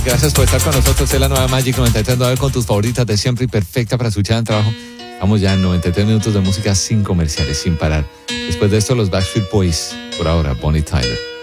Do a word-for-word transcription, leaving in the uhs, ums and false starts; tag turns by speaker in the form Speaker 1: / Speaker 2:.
Speaker 1: Gracias por estar con nosotros. Es la nueva Magic noventa y tres nueve con tus favoritas de siempre y perfecta para escuchar en trabajo. Vamos ya en noventa y tres minutos de música sin comerciales, sin parar. Después de esto, los Backstreet Boys. Por ahora, Bonnie Tyler.